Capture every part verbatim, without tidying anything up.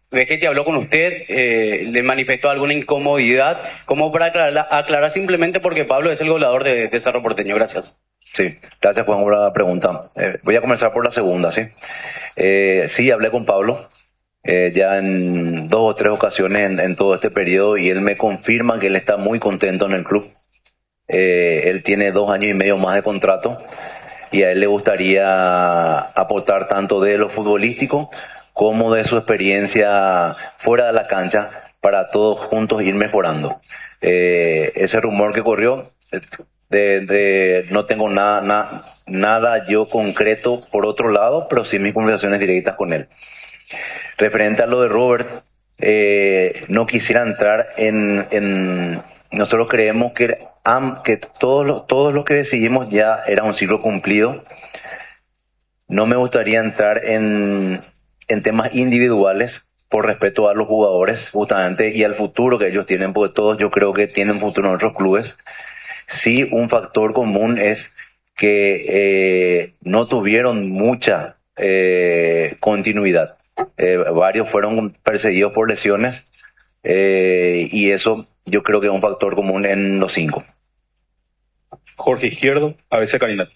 Vegetti habló con usted, eh, le manifestó alguna incomodidad, como para aclarar, aclarar simplemente porque Pablo es el goleador de, de Cerro Porteño. Gracias. Sí, gracias Juan por la pregunta. Eh, voy a comenzar por la segunda, ¿sí? Eh, sí, hablé con Pablo eh, ya en dos o tres ocasiones en, en todo este periodo y él me confirma que él está muy contento en el club. Eh, él tiene dos años y medio más de contrato y a él le gustaría aportar tanto de lo futbolístico como de su experiencia fuera de la cancha para todos juntos ir mejorando. Eh, ese rumor que corrió, de, de, no tengo nada, nada, nada yo concreto por otro lado, pero sí mis conversaciones directas con él. Referente a lo de Robert, eh, no quisiera entrar en... en nosotros creemos que, que todos los, todos los que decidimos ya era un ciclo cumplido. No me gustaría entrar en, en temas individuales por respeto a los jugadores justamente y al futuro que ellos tienen, porque todos yo creo que tienen futuro en otros clubes. Sí, un factor común es que eh, no tuvieron mucha eh, continuidad. Eh, varios fueron perseguidos por lesiones eh, y eso yo creo que es un factor común en los cinco. Jorge Izquierdo, A B C Carinat.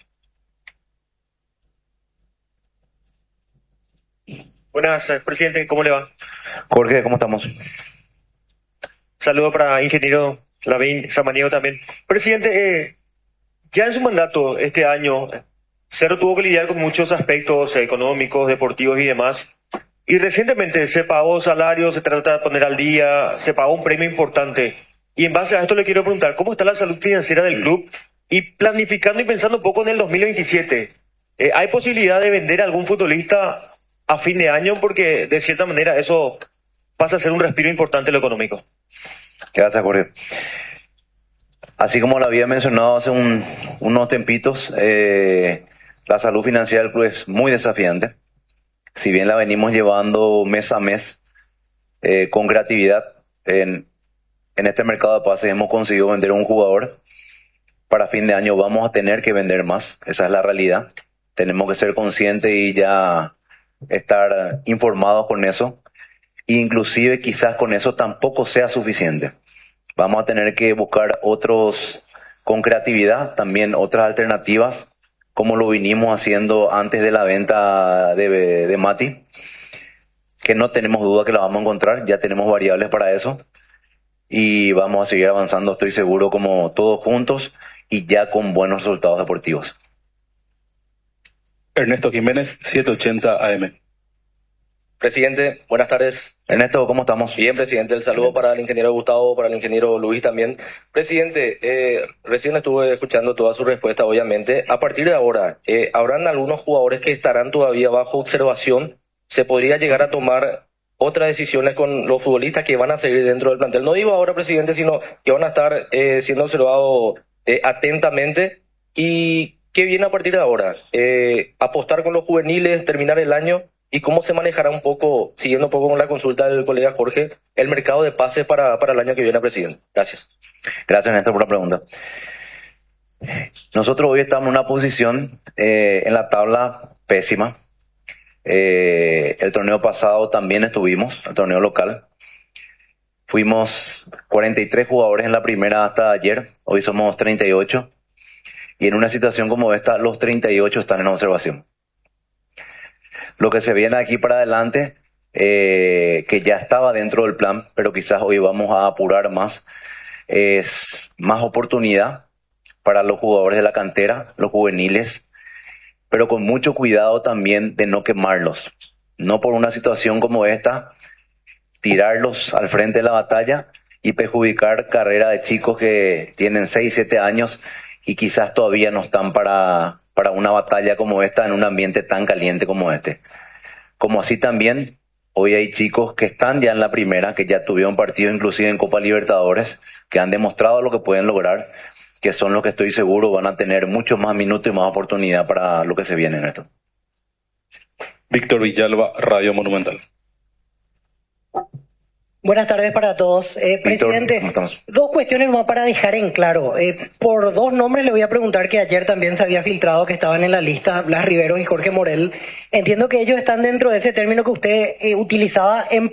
Buenas, presidente, ¿cómo le va? Jorge, ¿cómo estamos? Saludo para ingeniero Lavín Samaniego también. Presidente, eh, ya en su mandato este año, Cerro tuvo que lidiar con muchos aspectos económicos, deportivos y demás. Y recientemente se pagó salarios, se trata de poner al día, se pagó un premio importante. Y en base a esto le quiero preguntar, ¿cómo está la salud financiera del club? Y planificando y pensando un poco en el dos mil veintisiete, eh, ¿hay posibilidad de vender a algún futbolista a fin de año? Porque de cierta manera eso pasa a ser un respiro importante en lo económico. Gracias, Jorge. Así como lo había mencionado hace un, unos tempitos, eh, la salud financiera del club es muy desafiante. Si bien la venimos llevando mes a mes eh, con creatividad, en, en este mercado de pases hemos conseguido vender un jugador. Para fin de año vamos a tener que vender más, esa es la realidad. Tenemos que ser conscientes y ya estar informados con eso. Inclusive quizás con eso tampoco sea suficiente. Vamos a tener que buscar otros, con creatividad, también otras alternativas, como lo vinimos haciendo antes de la venta de, de Mati, que no tenemos duda que la vamos a encontrar, ya tenemos variables para eso y vamos a seguir avanzando, estoy seguro, como todos juntos y ya con buenos resultados deportivos. Ernesto Jiménez, setecientos ochenta A M. Presidente, buenas tardes. Ernesto, ¿cómo estamos? Bien, presidente. El saludo para el ingeniero Gustavo, para el ingeniero Luis también. Presidente, eh, recién estuve escuchando toda su respuesta, obviamente. A partir de ahora, eh, ¿habrán algunos jugadores que estarán todavía bajo observación? ¿Se podría llegar a tomar otras decisiones con los futbolistas que van a seguir dentro del plantel? No digo ahora, presidente, sino que van a estar eh, siendo observados eh, atentamente. ¿Y qué viene a partir de ahora? Eh, ¿Apostar con los juveniles, terminar el año? ¿Y cómo se manejará un poco, siguiendo un poco con la consulta del colega Jorge, el mercado de pases para, para el año que viene, presidente? Gracias. Gracias, Néstor, por la pregunta. Nosotros hoy estamos en una posición eh, en la tabla pésima. Eh, el torneo pasado también estuvimos, el torneo local. Fuimos cuarenta y tres jugadores en la primera hasta ayer, hoy somos treinta y ocho. Y en una situación como esta, los treinta y ocho están en observación. Lo que se viene aquí para adelante, eh, que ya estaba dentro del plan, pero quizás hoy vamos a apurar más, es más oportunidad para los jugadores de la cantera, los juveniles, pero con mucho cuidado también de no quemarlos. No por una situación como esta, tirarlos al frente de la batalla y perjudicar carrera de chicos que tienen seis, siete años y quizás todavía no están para... para una batalla como esta en un ambiente tan caliente como este. Como así también, hoy hay chicos que están ya en la primera, que ya tuvieron partido inclusive en Copa Libertadores, que han demostrado lo que pueden lograr, que son los que estoy seguro van a tener mucho más minutos y más oportunidad para lo que se viene en esto. Víctor Villalba, Radio Monumental. Buenas tardes para todos. Eh, Víctor, presidente, ¿cómo estamos? Dos cuestiones más para dejar en claro. Eh, por dos nombres le voy a preguntar que ayer también se había filtrado que estaban en la lista, Blas Riveros y Jorge Morel. Entiendo que ellos están dentro de ese término que usted eh, utilizaba en